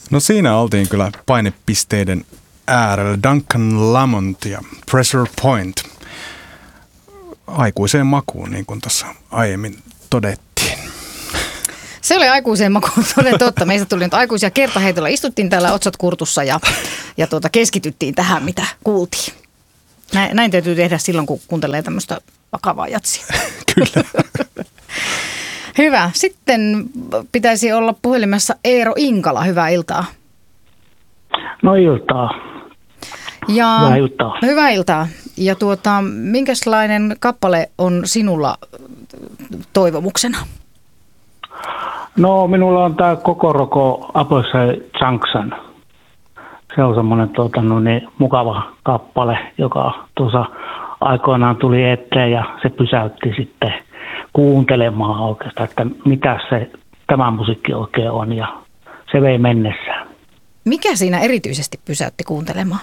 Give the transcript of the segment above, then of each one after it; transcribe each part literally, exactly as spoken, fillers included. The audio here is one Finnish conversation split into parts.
No siinä oltiin kyllä painepisteiden äärellä. Duncan Lamont ja Pressure Point. Aikuiseen makuun, niin kuin tuossa aiemmin todettiin. Se oli aikuiseen makuun, toden totta. Meistä tuli nyt aikuisia kertaheitolla. Istuttiin täällä otsat kurtussa ja, ja tuota, keskityttiin tähän, mitä kuultiin. Näin, näin täytyy tehdä silloin, kun kuuntelee tämmöistä vakavaa jatsia. Kyllä. Hyvä. Sitten pitäisi olla puhelimessa Eero Inkala. Hyvää iltaa. No iltaa. Ja, hyvää iltaa. Hyvää iltaa. Ja tuota, minkälainen kappale on sinulla toivomuksena? No minulla on tämä Kokoroko Upside Junction. Se on semmoinen tuota, no niin, mukava kappale, joka tuossa aikoinaan tuli eteen ja se pysäytti sitten kuuntelemaan oikeastaan, että mitä se tämä musiikki oikein on ja se vei mennessään. Mikä siinä erityisesti pysäytti kuuntelemaan?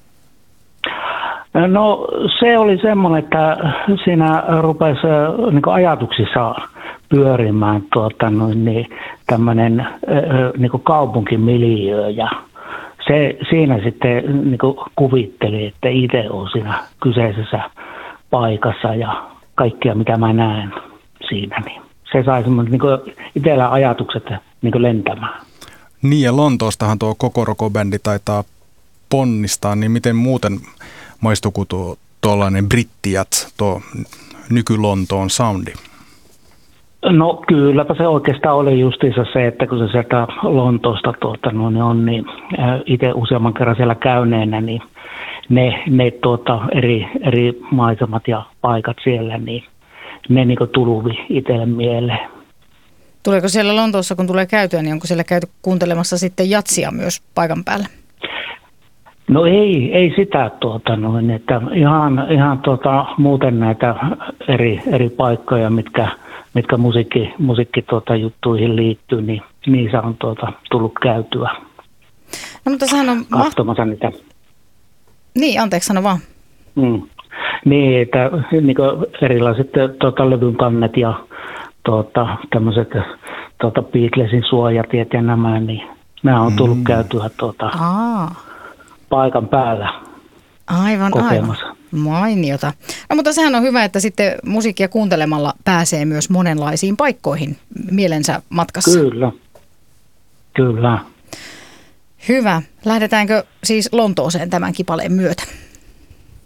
No se oli semmoinen, että siinä rupesi niin kuin ajatuksissa pyörimään tuota, noin, niin, tämmöinen niin kuin kaupunkimiljöö ja se, siinä sitten niin kuin kuvitteli, että itse on siinä kyseisessä paikassa ja kaikkia mitä mä näen siinä. Niin se sai semmoinen niin kuin itsellä ajatukset niin kuin lentämään. Niin ja Lontoostahan tuo Kokoroko-bändi taitaa ponnistaa, niin miten muuten maistuuko tuo tuollainen brittijat, tuo nyky-Lontoon soundi? No kylläpä se oikeastaan oli justiinsa se, että kun se sieltä Lontoosta tuota, no, niin on, niin itse useamman kerran siellä käyneenä, niin ne, ne tuota, eri, eri maisemat ja paikat siellä, niin ne niin kuin tuluvi itselle mieleen. Tuleeko siellä Lontoossa, kun tulee käytyä, niin onko siellä käyty kuuntelemassa sitten jatsia myös paikan päällä? No ei, ei sitä tuota noin, että ihan, ihan tuota, muuten näitä eri, eri paikkoja, mitkä, mitkä musiikki, musiikki tuota, juttuihin liittyy, niin niissä on tuota, tullut käytyä. No mutta sehän on katsomassa niitä. Niin, anteeksi, sano vaan. Mm. Niin, että niin erilaiset tuota, levyn kannet ja tuota, tämmöiset tuota, Beatlesin suojatiet ja nämä, niin nämä on tullut mm. käytyä tuota, paikan päällä. Aivan, kokemassa. Aivan. Mainiota. No mutta sehän on hyvä, että sitten musiikkia kuuntelemalla pääsee myös monenlaisiin paikkoihin mielensä matkassa. Kyllä, kyllä. Hyvä. Lähdetäänkö siis Lontooseen tämän kipaleen myötä?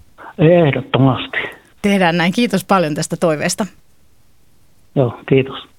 Ehdottomasti. Tehdään näin. Kiitos paljon tästä toiveesta. Joo, kiitos.